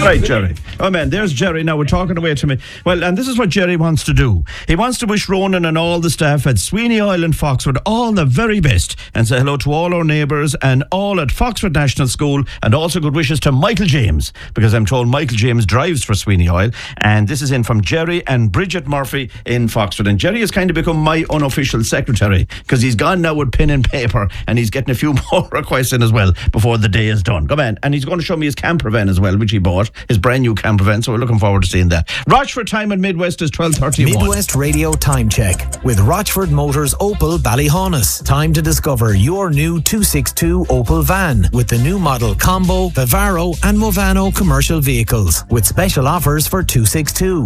Right, Jerry. Oh, man, there's Jerry. Now we're talking away to me. Well, and this is what Jerry wants to do. He wants to wish Ronan and all the staff at Sweeney Island, Foxford, all the very best and say hello to all our neighbours and all at Foxford National School, and also good wishes to Michael James, because I'm told Michael James drives for Sweeney Isle. And this is in from Jerry and Bridget Murphy in Foxford. And Jerry has kind of become my unofficial secretary because he's gone now with pen and paper and he's getting a few more requests in as well before the day is done. Come on. And he's going to show me his camper van as well, which he bought. His brand new camper van, so we're looking forward to seeing that. Rochford time in Midwest is 12:31. Midwest Radio Time Check with Rochford Motors Opel Ballyhaunis. Time to discover your new 262 Opel van with the new model Combo, Vivaro and Movano commercial vehicles with special offers for 262.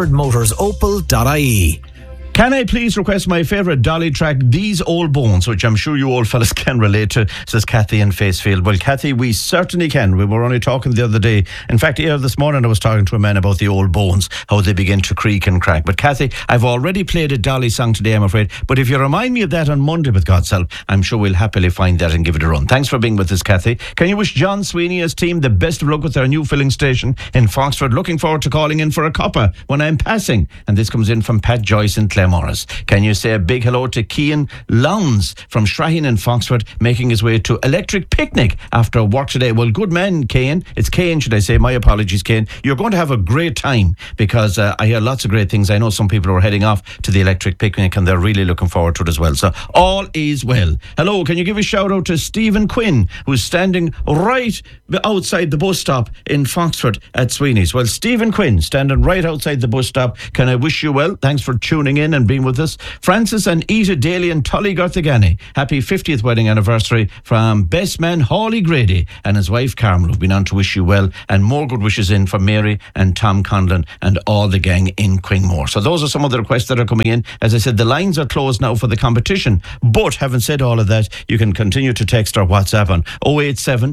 RochfordMotorsOpel.ie. Can I please request my favourite Dolly track, These Old Bones, which I'm sure you old fellas can relate to, says Kathy in Facefield. Well, Kathy, we certainly can. We were only talking the other day. In fact, here this morning I was talking to a man about the old bones, how they begin to creak and crack. But Kathy, I've already played a Dolly song today, I'm afraid. But if you remind me of that on Monday with God's help, I'm sure we'll happily find that and give it a run. Thanks for being with us, Kathy. Can you wish John Sweeney, his team, the best of luck with their new filling station in Foxford? Looking forward to calling in for a cuppa when I'm passing. And this comes in from Pat Joyce in Claremorris. Can you say a big hello to Cian Lowndes from Strahan in Foxford, making his way to Electric Picnic after work today? Well, good man, Cian. It's Cian, should I say. My apologies, Cian. You're going to have a great time because I hear lots of great things. I know some people are heading off to the Electric Picnic and they're really looking forward to it as well. So all is well. Hello, can you give a shout out to Stephen Quinn, who's standing right outside the bus stop in Foxford at Sweeney's? Well, Stephen Quinn, standing right outside the bus stop. Can I wish you well? Thanks for tuning in and being with us. Francis and Ita Daly and Tully Garthagani, happy 50th wedding anniversary from best man Hawley Grady and his wife Carmel, who've been on to wish you well, and more good wishes in from Mary and Tom Conlon and all the gang in Quingmore. So those are some of the requests that are coming in. As I said, the lines are closed now for the competition, but having said all of that, you can continue to text or WhatsApp on 087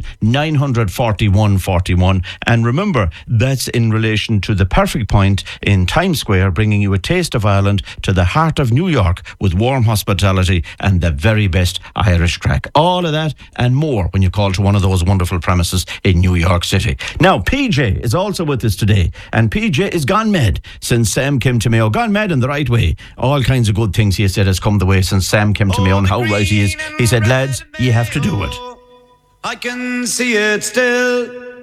941 41, and remember, that's in relation to the Perfect Point in Times Square, bringing you a taste of Ireland to the heart of New York with warm hospitality and the very best Irish crack. All of that and more when you call to one of those wonderful premises in New York City. Now, PJ is also with us today, and PJ is gone mad since Sam came to Mayo. Gone mad in the right way. All kinds of good things, he said, has come the way since Sam came to Mayo, and how right he is. He said, lads, you have to do it. I can see it still.